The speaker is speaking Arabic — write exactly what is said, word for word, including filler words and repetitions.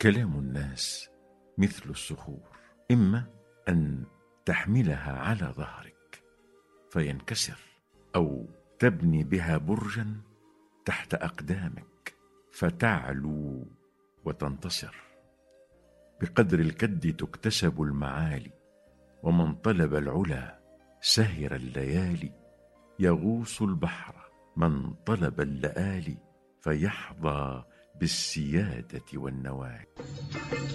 كلام الناس مثل الصخور، إما أن تحملها على ظهرك فينكسر، أو تبني بها برجا تحت أقدامك فتعلو وتنتصر. بقدر الكد تكتسب المعالي، ومن طلب العلا سهر الليالي. يغوص البحر من طلب اللآلي، فيحظى بالسيادة والنوال.